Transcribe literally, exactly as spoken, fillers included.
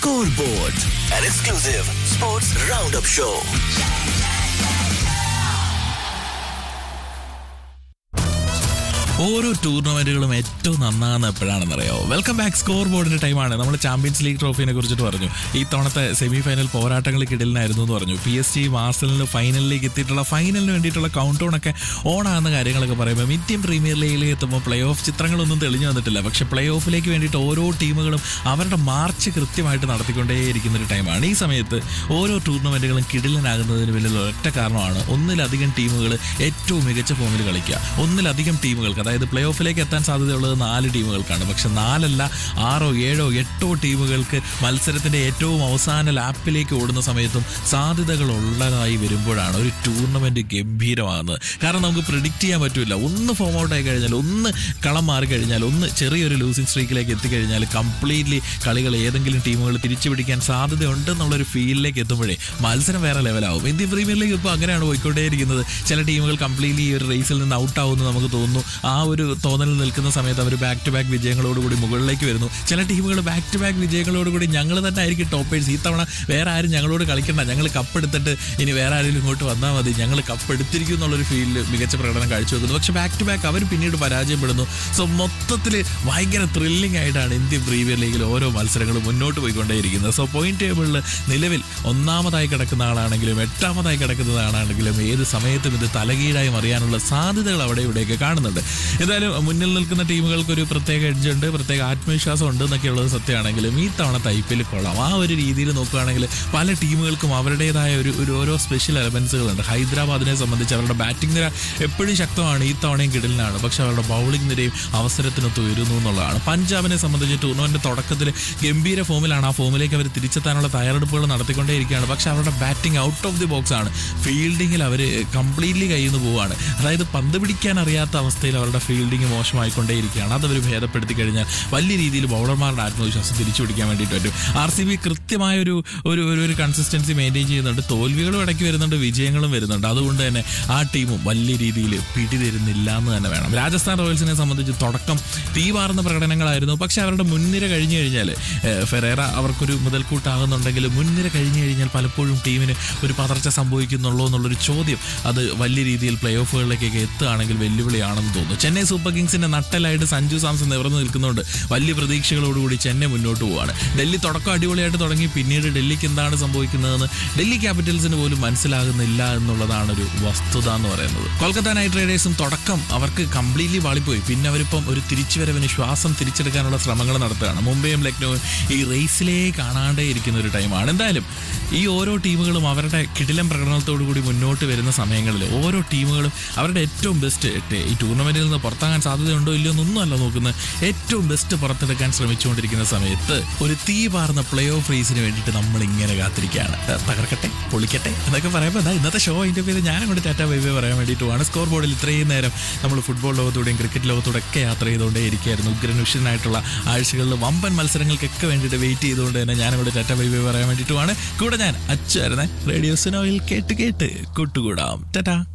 Scoreboard, an exclusive sports roundup show. ഓരോ ടൂർണമെന്റുകളും ഏറ്റവും നന്നാകുന്ന എപ്പോഴാണെന്നറിയോ? Welcome back. Score ബോർഡിന്റെ ടൈമാണ്. നമ്മൾ ചാമ്പ്യൻസ് ലീഗ് ട്രോഫിനെ കുറിച്ചിട്ട് പറഞ്ഞു. ഈ തവണത്തെ സെമി ഫൈനൽ പോരാട്ടങ്ങൾക്കിടയിലായിരുന്നു എന്ന് പറഞ്ഞു. പി എസ് ജി ആർസനലിന് ഫൈനലിലേക്ക് എത്തിയിട്ടുള്ള ഫൈനലിന് വേണ്ടിയിട്ടുള്ള കൗണ്ട് ഡൗൺ ഒക്കെ ഓൺ ആകുന്ന കാര്യങ്ങളൊക്കെ പറയുമ്പോൾ ഇന്ത്യൻ പ്രീമിയർ ലീഗിലേക്ക് എത്തുമ്പോൾ പ്ലേ ഓഫ് ചിത്രങ്ങളൊന്നും തെളിഞ്ഞു വന്നിട്ടില്ല. പക്ഷേ പ്ലേ ഓഫിലേക്ക് വേണ്ടിയിട്ട് ഓരോ ടീമുകളും അവരുടെ മാർച്ച് കൃത്യമായിട്ട് നടത്തിക്കൊണ്ടേയിരിക്കുന്ന ഒരു ടൈമാണ്. ഈ സമയത്ത് ഓരോ ടൂർണമെന്റുകളും കിടിലനാകുന്നതിന് വലിയ ഒറ്റ കാരണമാണ് ഒന്നിലധികം ടീമുകൾ ഏറ്റവും മികച്ച ഫോമിൽ കളിക്കുക. ഒന്നിലധികം ടീമുകൾക്ക്, അതായത് പ്ലേ ഓഫിലേക്ക് എത്താൻ സാധ്യതയുള്ളത് നാല് ടീമുകൾക്കാണ്. പക്ഷെ നാലല്ല, ആറോ ഏഴോ എട്ടോ ടീമുകൾക്ക് മത്സരത്തിന്റെ ഏറ്റവും അവസാന ലാപ്പിലേക്ക് ഓടുന്ന സമയത്തും സാധ്യതകൾ ഉള്ളതായി വരുമ്പോഴാണ് ഒരു ടൂർണമെന്റ് ഗംഭീരമാകുന്നത്. കാരണം നമുക്ക് പ്രിഡിക്റ്റ് ചെയ്യാൻ പറ്റില്ല. ഒന്ന് ഫോം ഔട്ട് ആയി കഴിഞ്ഞാൽ, ഒന്ന് കളം മാറി കഴിഞ്ഞാൽ, ഒന്ന് ചെറിയൊരു ലൂസിംഗ് സ്ട്രീക്കിലേക്ക് എത്തിക്കഴിഞ്ഞാൽ കംപ്ലീറ്റ്ലി കളികൾ ഏതെങ്കിലും ടീമുകൾ തിരിച്ചു പിടിക്കാൻ സാധ്യതയുണ്ടെന്നുള്ളൊരു ഫീലിലേക്ക് എത്തുമ്പോഴേ മത്സരം വേറെ ലെവലാവും. ഇന്ത്യൻ പ്രീമിയർ ലീഗ് ഇപ്പോൾ അങ്ങനെയാണ് പോയിക്കൊണ്ടേയിരിക്കുന്നത്. ചില ടീമുകൾ കംപ്ലീറ്റ്ലി ഈ ഒരു റേസിൽ നിന്ന് ഔട്ടാവുമെന്ന് നമുക്ക് തോന്നുന്നു. ആ ഒരു തോന്നലിൽ നിൽക്കുന്ന സമയത്ത് അവർ ബാക്ക് ടു ബാക്ക് വിജയങ്ങളോടുകൂടി മുകളിലേക്ക് വരുന്നു. ചില ടീമുകൾ ബാക്ക് ടു ബാക്ക് വിജയങ്ങളോടുകൂടി ഞങ്ങൾ തന്നെ ആയിരിക്കും ടോപ്പേഴ്സ്, ഈ തവണ വേറെ ആരും ഞങ്ങളോട് കളിക്കണ്ട, ഞങ്ങൾ കപ്പെടുത്തിട്ട് ഇനി വേറെ ആരെങ്കിലും ഇങ്ങോട്ട് വന്നാൽ മതി, ഞങ്ങൾ കപ്പെടുത്തിരിക്കും എന്നുള്ളൊരു ഫീലിൽ മികച്ച പ്രകടനം കാഴ്ചവെക്കുന്നു. പക്ഷെ ബാക്ക് ടു ബാക്ക് അവർ പിന്നീട് പരാജയപ്പെടുന്നു. സോ മൊത്തത്തിൽ ഭയങ്കര ത്രില്ലിംഗ് ആയിട്ടാണ് ഇന്ത്യൻ പ്രീമിയർ ലീഗിൽ ഓരോ മത്സരങ്ങളും മുന്നോട്ട് പോയിക്കൊണ്ടേയിരിക്കുന്നത്. സോ പോയിന്റ് ടേബിളിൽ നിലവിൽ ഒന്നാമതായി കിടക്കുന്ന ആളാണെങ്കിലും എട്ടാമതായി കിടക്കുന്ന ആളാണെങ്കിലും ഏത് സമയത്തും ഇത് തലകീഴായി മറിയാനുള്ള സാധ്യതകൾ അവിടെ ഇവിടെയൊക്കെ കാണുന്നുണ്ട്. എന്തായാലും മുന്നിൽ നിൽക്കുന്ന ടീമുകൾക്ക് ഒരു പ്രത്യേക എഡ്ജ് ഉണ്ട്, പ്രത്യേക ആത്മവിശ്വാസം ഉണ്ട് എന്നൊക്കെയുള്ളത് സത്യമാണെങ്കിലും ഈ തവണത്തെ ഐ പി എൽ കൊള്ളാം. ആ ഒരു രീതിയിൽ നോക്കുകയാണെങ്കിൽ പല ടീമുകൾക്കും അവരുടേതായ ഒരു ഒരു ഓരോ സ്പെഷ്യൽ എലമെന്റ്സുകളുണ്ട്. ഹൈദരാബാദിനെ സംബന്ധിച്ച് അവരുടെ ബാറ്റിംഗ് നിര എപ്പോഴും ശക്തമാണ്, ഈ തവണയും കിടലിനാണ്. പക്ഷെ അവരുടെ ബൗളിംഗ് നിരയും അവസരത്തിനൊത്ത് ഉയരുന്നു എന്നുള്ളതാണ്. പഞ്ചാബിനെ സംബന്ധിച്ച് ടൂർണമെന്റ് തുടക്കത്തിൽ ഗംഭീര ഫോമിലാണ്. ആ ഫോമിലേക്ക് അവർ തിരിച്ചെത്താനുള്ള തയ്യാറെടുപ്പുകൾ നടത്തിക്കൊണ്ടേയിരിക്കുകയാണ്. പക്ഷെ അവരുടെ batting out of the box ആണ്. ഫീൽഡിങ്ങിൽ അവർ കംപ്ലീറ്റ്ലി കയ്യിൽ നിന്ന് പോവുകയാണ്. അതായത് പന്ത് പിടിക്കാൻ അറിയാത്ത അവസ്ഥയിൽ അവരുടെ ഫീൽഡിങ് മോശമായിക്കൊണ്ടേയിരിക്കുകയാണ്. അതവർ ഭേദപ്പെടുത്തി കഴിഞ്ഞാൽ വലിയ രീതിയിൽ ബൗളർമാരുടെ ആത്മവിശ്വാസം തിരിച്ചു പിടിക്കാൻ വേണ്ടിയിട്ട് പറ്റും. ആർ സി ബി കൃത്യമായ ഒരു ഒരു ഒരു കൺസിസ്റ്റൻസി മെയിൻറ്റെയിൻ ചെയ്യുന്നുണ്ട്. തോൽവികളും ഇടയ്ക്ക് വരുന്നുണ്ട്, വിജയങ്ങളും വരുന്നുണ്ട്. അതുകൊണ്ട് തന്നെ ആ ടീമും വലിയ രീതിയിൽ പിടി തരുന്നില്ല എന്ന് തന്നെ വേണം. രാജസ്ഥാൻ റോയൽസിനെ സംബന്ധിച്ച് തുടക്കം തീവാർന്ന പ്രകടനങ്ങളായിരുന്നു. പക്ഷെ അവരുടെ മുൻനിര കഴിഞ്ഞു കഴിഞ്ഞാൽ ഫെറേറ അവർക്കൊരു മുതൽക്കൂട്ടാകുന്നുണ്ടെങ്കിൽ മുൻനിര കഴിഞ്ഞു കഴിഞ്ഞാൽ പലപ്പോഴും ടീമിന് ഒരു പതർച്ച സംഭവിക്കുന്നുള്ളൂ എന്നുള്ളൊരു ചോദ്യം അത് വലിയ രീതിയിൽ പ്ലേ ഓഫുകളിലേക്കൊക്കെ എത്തുകയാണെങ്കിൽ വെല്ലുവിളിയാണെന്ന് തോന്നുന്നു. ചെന്നൈ സൂപ്പർ കിങ്സിന്റെ നട്ടലായിട്ട് സഞ്ജു സാംസൺ നിവർന്നു നിൽക്കുന്നുണ്ട്. വലിയ പ്രതീക്ഷകളോടുകൂടി ചെന്നൈ മുന്നോട്ട് പോവുകയാണ്. ഡൽഹി തുടക്കം അടിപൊളിയായിട്ട് തുടങ്ങി, പിന്നീട് ഡൽഹിക്ക് എന്താണ് സംഭവിക്കുന്നതെന്ന് ഡൽഹി ക്യാപിറ്റൽസിന് പോലും മനസ്സിലാകുന്നില്ല എന്നുള്ളതാണ് ഒരു വസ്തുത എന്ന് പറയുന്നത്. കൊൽക്കത്ത നൈറ്റ് റൈഡേഴ്സും തുടക്കം അവർക്ക് കംപ്ലീറ്റ്ലി വാളിപ്പോയി. പിന്നെ അവരിപ്പം ഒരു തിരിച്ചുവരവിന് ശ്വാസം തിരിച്ചെടുക്കാനുള്ള ശ്രമങ്ങൾ നടത്തുകയാണ്. മുംബൈയും ലക്നൌവും ഈ റേസിലേ കാണാണ്ടേ ഇരിക്കുന്ന ഒരു ടൈമാണ്. എന്തായാലും ഈ ഓരോ ടീമുകളും അവരുടെ കിടിലം പ്രകടനത്തോടു കൂടി മുന്നോട്ട് വരുന്ന സമയങ്ങളിൽ ഓരോ ടീമുകളും അവരുടെ ഏറ്റവും ബെസ്റ്റ് ഈ ടൂർണമെന്റിൽ നിന്ന് പുറത്താകാൻ സാധ്യതയുണ്ടോ ഇല്ലയോ എന്നൊന്നും അല്ല നോക്കുന്നത്. ഏറ്റവും ബെസ്റ്റ് പുറത്തെടുക്കാൻ ശ്രമിച്ചുകൊണ്ടിരിക്കുന്ന സമയത്ത് ഒരു തീ പാർന്ന പ്ലേ ഓഫ് റേസിന് വേണ്ടിയിട്ട് നമ്മൾ ഇങ്ങനെ കാത്തിരിക്കുകയാണ്. തകർക്കട്ടെ, പൊളിക്കട്ടെ എന്നൊക്കെ പറയുമ്പോൾ അതാ ഇന്നത്തെ ഷോ അതിൻ്റെ പേര് ഞാനും കൂടി ടാറ്റ ബൈ ബൈ പറയാൻ വേണ്ടിയിട്ടുമാണ്. സ്കോർ ബോർഡിൽ ഇത്രയും നേരം നമ്മൾ ഫുട്ബോൾ ലോകത്തൂടെയും ക്രിക്കറ്റ് ലോകത്തൂടെ ഒക്കെ യാത്ര ചെയ്തുകൊണ്ടേ ഇരിക്കുകയായിരുന്നു. ഉഗ്രനുഷ്യനായിട്ടുള്ള ആഴ്ചകളിൽ വമ്പൻ മത്സരങ്ങൾക്കൊക്കെ വേണ്ടിയിട്ട് വെയിറ്റ് ചെയ്തുകൊണ്ട് തന്നെ ഞാനും കൂടി ടാറ്റ ബൈ ബൈ പറയാൻ വേണ്ടിയിട്ടുമാണ്. കൂടെ ഞാൻ അച്ചായിരുന്നേ. റേഡിയോ സുനോയിൽ കേട്ട് കേട്ട് കൂട്ടുകൂടാം. ടാറ്റാ.